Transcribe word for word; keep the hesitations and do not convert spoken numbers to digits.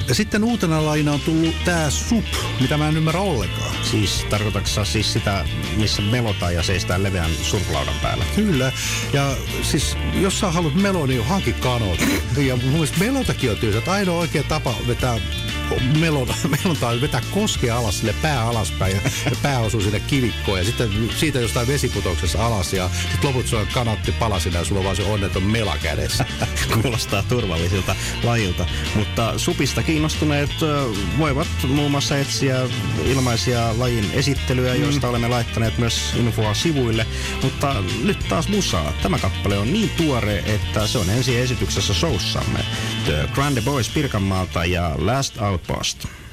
Ja sitten uutena lajina on tullut tää sup, mitä mä en ymmärrä ollenkaan. Siis tarkoitatko siis sitä, missä melotaan ja seistään leveän surflaudan päällä? Kyllä. Ja siis jos sä haluat meloa, niin hanki kanootti. Ja mun mielestä melotakin on tylsä. Ainoa oikea tapa vetää melonta, melonta on vetää koskea alas, sille pää alaspäin ja, ja pää osuu sinne kivikkoon. Ja sitten siitä jostain vesiputouksessa alas ja sitten loput sulla on kanatti palasina ja sulla on vaan se onneton mela kädessä. Kuulostaa turvallisilta lajilta. Mutta supista kiinnostuneet voivat muun muassa etsiä ilmaisia lajin esittelyjä, mm. joista olemme laittaneet myös infoa sivuille. Mutta nyt taas musaa. Tämä kappale on niin tuore, että se on ensi esityksessä showssamme. The Grande Boys Pirkanmaalta ja Last Outpost.